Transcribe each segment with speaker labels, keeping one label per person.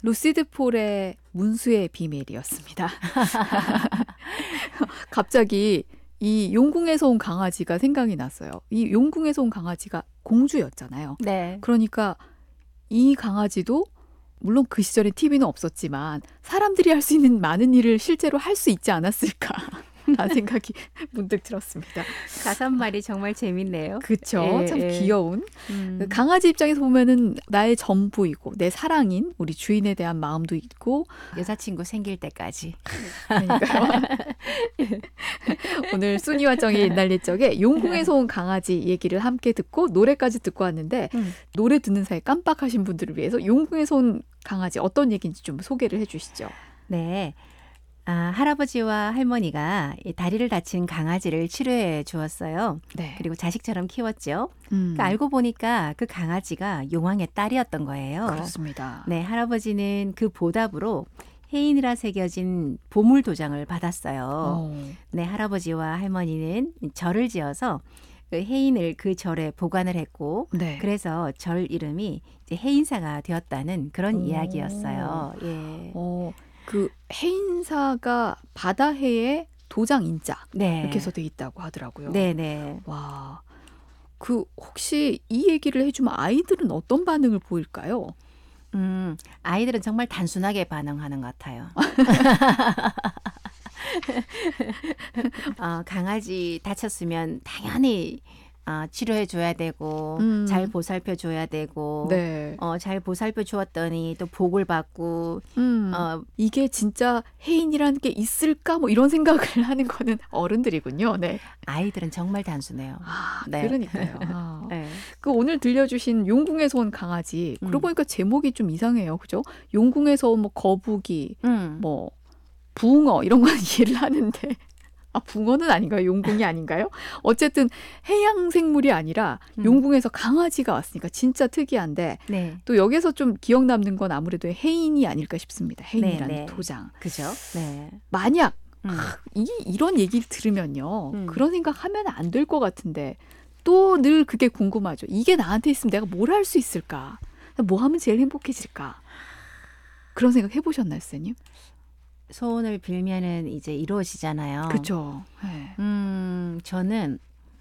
Speaker 1: 루시드 폴의 문수의 비밀이었습니다. 갑자기 이 용궁에서 온 강아지가 생각이 났어요. 이 용궁에서 온 강아지가 공주였잖아요.
Speaker 2: 네.
Speaker 1: 그러니까 이 강아지도 물론 그 시절에 TV는 없었지만 사람들이 할 수 있는 많은 일을 실제로 할 수 있지 않았을까 하는 생각이 문득 들었습니다.
Speaker 2: 가사말이 정말 재밌네요.
Speaker 1: 그렇죠.
Speaker 2: 예,
Speaker 1: 참
Speaker 2: 예.
Speaker 1: 귀여운. 강아지 입장에서 보면은 나의 전부이고 내 사랑인 우리 주인에 대한 마음도 있고
Speaker 2: 여자친구 생길 때까지.
Speaker 1: 그러니까요. 오늘 순이와 정의 옛날 옛적에 용궁에서 온 강아지 얘기를 함께 듣고 노래까지 듣고 왔는데 노래 듣는 사이에 깜빡하신 분들을 위해서 용궁에서 온 강아지 어떤 얘기인지 좀 소개를 해 주시죠.
Speaker 2: 네. 할아버지와 할머니가 이 다리를 다친 강아지를 치료해 주었어요.
Speaker 1: 네.
Speaker 2: 그리고 자식처럼 키웠죠. 그러니까 알고 보니까 그 강아지가 용왕의 딸이었던 거예요.
Speaker 1: 그렇습니다.
Speaker 2: 네, 할아버지는 그 보답으로 혜인이라 새겨진 보물 도장을 받았어요. 네, 할아버지와 할머니는 절을 지어서 그 혜인을 그 절에 보관을 했고
Speaker 1: 네.
Speaker 2: 그래서 절 이름이 이제 혜인사가 되었다는 그런 이야기였어요. 예.
Speaker 1: 그 해인사가 바다해의 도장 인자
Speaker 2: 네.
Speaker 1: 이렇게 해서 돼 있다고 하더라고요.
Speaker 2: 네네.
Speaker 1: 와, 그 혹시 이 얘기를 해주면 아이들은 어떤 반응을 보일까요?
Speaker 2: 아이들은 정말 단순하게 반응하는 것 같아요. 강아지 다쳤으면 당연히 치료해 줘야 되고 잘 보살펴 줘야 되고
Speaker 1: 네.
Speaker 2: 잘 보살펴 주었더니 또 복을 받고
Speaker 1: 이게 진짜 해인이라는 게 있을까? 뭐 이런 생각을 하는 거는 어른들이군요. 네.
Speaker 2: 아이들은 정말 단순해요. 네.
Speaker 1: 그러니까요.
Speaker 2: 네.
Speaker 1: 그 오늘 들려주신 용궁에서 온 강아지. 그러고 보니까 제목이 좀 이상해요. 그죠? 용궁에서 온 뭐 거북이, 뭐 붕어 이런 건 이해를 하는데 붕어는 아닌가요? 용궁이 아닌가요? 어쨌든 해양 생물이 아니라 용궁에서 강아지가 왔으니까 진짜 특이한데
Speaker 2: 네.
Speaker 1: 또 여기서 좀 기억 남는 건 아무래도 해인이 아닐까 싶습니다. 해인이라는
Speaker 2: 네.
Speaker 1: 도장.
Speaker 2: 그죠? 네.
Speaker 1: 만약 이런 얘기를 들으면요. 그런 생각하면 안 될 것 같은데 또 늘 그게 궁금하죠. 이게 나한테 있으면 내가 뭘 할 수 있을까? 뭐 하면 제일 행복해질까? 그런 생각 해보셨나요, 선생님?
Speaker 2: 소원을 빌면은 이제 이루어지잖아요.
Speaker 1: 그렇죠. 네.
Speaker 2: 저는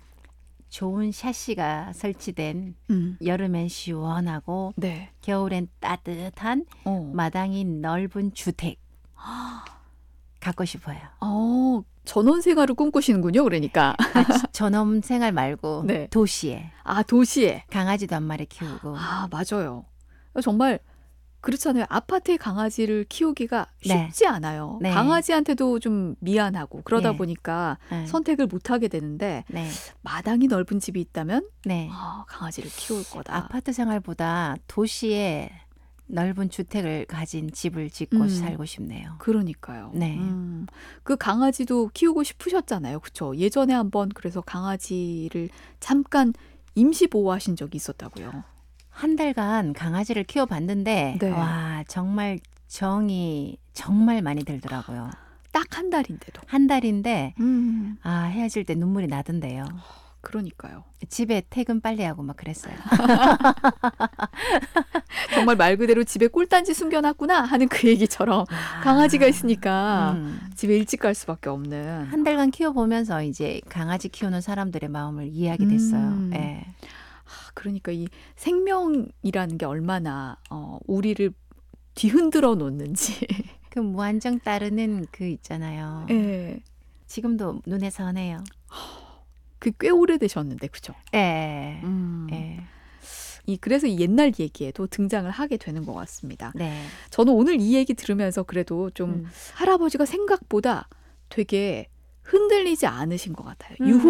Speaker 2: 좋은 샤시가 설치된 여름엔 시원하고
Speaker 1: 네.
Speaker 2: 겨울엔 따뜻한 마당이 넓은 주택 갖고 싶어요.
Speaker 1: 전원 생활을 꿈꾸시는군요. 그러니까.
Speaker 2: 전원 생활 말고
Speaker 1: 네.
Speaker 2: 도시에.
Speaker 1: 도시에.
Speaker 2: 강아지도 한 마리 키우고.
Speaker 1: 맞아요. 정말 그렇잖아요. 아파트에 강아지를 키우기가 쉽지 않아요.
Speaker 2: 네.
Speaker 1: 강아지한테도 좀 미안하고 그러다
Speaker 2: 네.
Speaker 1: 보니까
Speaker 2: 네.
Speaker 1: 선택을 못하게 되는데
Speaker 2: 네.
Speaker 1: 마당이 넓은 집이 있다면
Speaker 2: 네.
Speaker 1: 강아지를 키울 거다.
Speaker 2: 아파트 생활보다 도시에 넓은 주택을 가진 집을 짓고 살고 싶네요.
Speaker 1: 그러니까요.
Speaker 2: 네.
Speaker 1: 그 강아지도 키우고 싶으셨잖아요. 그렇죠? 예전에 한번 그래서 강아지를 잠깐 임시 보호하신 적이 있었다고요.
Speaker 2: 한 달간 강아지를 키워봤는데
Speaker 1: 네.
Speaker 2: 와 정말 정이 정말 많이 들더라고요.
Speaker 1: 딱 한 달인데도.
Speaker 2: 한 달인데 헤어질 때 눈물이 나던데요.
Speaker 1: 그러니까요.
Speaker 2: 집에 퇴근 빨리 하고 막 그랬어요.
Speaker 1: 정말 말 그대로 집에 꿀단지 숨겨놨구나 하는 그 얘기처럼 강아지가 있으니까 집에 일찍 갈 수밖에 없는.
Speaker 2: 한 달간 키워보면서 이제 강아지 키우는 사람들의 마음을 이해하게 됐어요. 네.
Speaker 1: 그러니까 이 생명이라는 게 얼마나 우리를 뒤흔들어 놓는지.
Speaker 2: 그 무한정 따르는 그 있잖아요.
Speaker 1: 네.
Speaker 2: 지금도 눈에 선해요.
Speaker 1: 그 꽤 오래되셨는데 그죠?
Speaker 2: 네.
Speaker 1: 그래서 이 옛날 얘기에도 등장을 하게 되는 것 같습니다.
Speaker 2: 네.
Speaker 1: 저는 오늘 이 얘기 들으면서 그래도 좀 할아버지가 생각보다 되게 흔들리지 않으신 것 같아요.